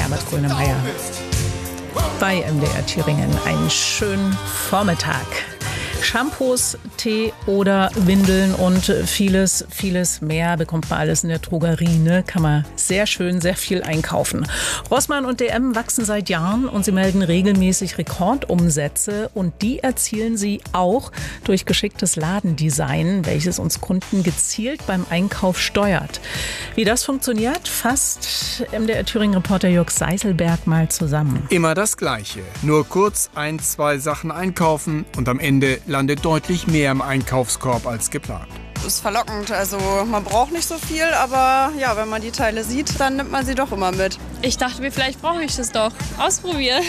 Herbert Grönemeyer bei MDR Thüringen. Einen schönen Vormittag. Shampoos, Tee oder Windeln und vieles, vieles mehr bekommt man alles in der Drogerie. Ne? Kann man sehr schön, sehr viel einkaufen. Rossmann und DM wachsen seit Jahren und sie melden regelmäßig Rekordumsätze. Und die erzielen sie auch durch geschicktes Ladendesign, welches uns Kunden gezielt beim Einkauf steuert. Wie das funktioniert, fasst MDR Thüringen-Reporter Jörg Seiselberg mal zusammen. Immer das Gleiche. Nur kurz 1, 2 Sachen einkaufen und am Ende landet deutlich mehr im Einkaufskorb als geplant. Ist verlockend, also man braucht nicht so viel, aber ja, wenn man die Teile sieht, dann nimmt man sie doch immer mit. Ich dachte mir, vielleicht brauche ich das doch. Ausprobieren.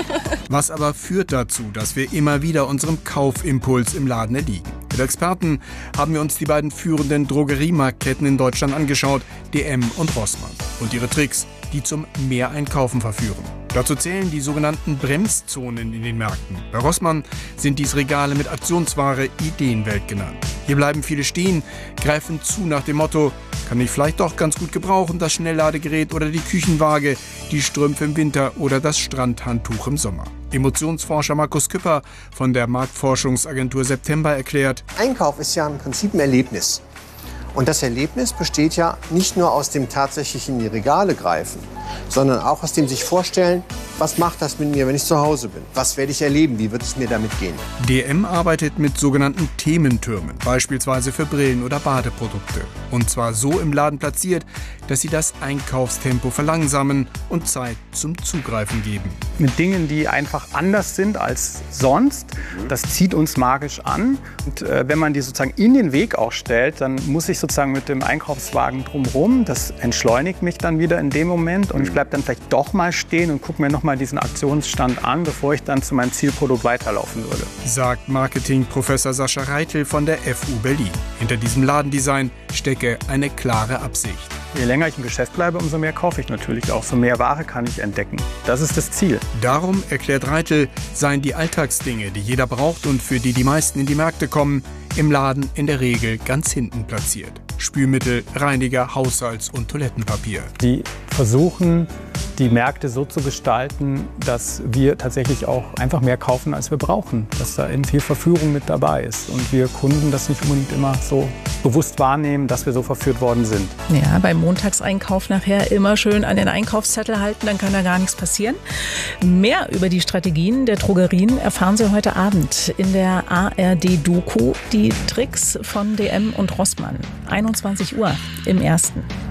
Was aber führt dazu, dass wir immer wieder unserem Kaufimpuls im Laden erliegen? Mit Experten haben wir uns die beiden führenden Drogeriemarktketten in Deutschland angeschaut, DM und Rossmann. Und ihre Tricks, die zum Mehreinkaufen verführen. Dazu zählen die sogenannten Bremszonen in den Märkten. Bei Rossmann sind dies Regale mit Aktionsware Ideenwelt genannt. Hier bleiben viele stehen, greifen zu nach dem Motto, kann ich vielleicht doch ganz gut gebrauchen, das Schnellladegerät oder die Küchenwaage, die Strümpfe im Winter oder das Strandhandtuch im Sommer. Emotionsforscher Markus Küpper von der Marktforschungsagentur September erklärt: Einkauf ist ja im Prinzip ein Erlebnis. Und das Erlebnis besteht ja nicht nur aus dem tatsächlich in die Regale greifen, sondern auch aus dem sich vorstellen, was macht das mit mir, wenn ich zu Hause bin? Was werde ich erleben? Wie wird es mir damit gehen? DM arbeitet mit sogenannten Thementürmen, beispielsweise für Brillen oder Badeprodukte. Und zwar so im Laden platziert, dass sie das Einkaufstempo verlangsamen und Zeit zum Zugreifen geben. Mit Dingen, die einfach anders sind als sonst, das zieht uns magisch an. Und wenn man die sozusagen in den Weg auch stellt, dann muss ich sozusagen mit dem Einkaufswagen drumherum. Das entschleunigt mich dann wieder in dem Moment und ich bleibe dann vielleicht doch mal stehen und gucke mir noch mal diesen Aktionsstand an, bevor ich dann zu meinem Zielprodukt weiterlaufen würde. Sagt Marketingprofessor Sascha Reitel von der FU Berlin. Hinter diesem Ladendesign stecke eine klare Absicht. Je länger ich im Geschäft bleibe, umso mehr kaufe ich natürlich auch. So mehr Ware kann ich entdecken. Das ist das Ziel. Darum, erklärt Reitel, seien die Alltagsdinge, die jeder braucht und für die die meisten in die Märkte kommen, im Laden in der Regel ganz hinten platziert. Spülmittel, Reiniger, Haushalts- und Toilettenpapier. Die versuchen, die Märkte so zu gestalten, dass wir tatsächlich auch einfach mehr kaufen, als wir brauchen. Dass da eben viel Verführung mit dabei ist und wir Kunden das nicht unbedingt immer so bewusst wahrnehmen, dass wir so verführt worden sind. Ja, beim Montagseinkauf nachher immer schön an den Einkaufszettel halten, dann kann da gar nichts passieren. Mehr über die Strategien der Drogerien erfahren Sie heute Abend in der ARD-Doku Die Tricks von DM und Rossmann. 21 Uhr im Ersten.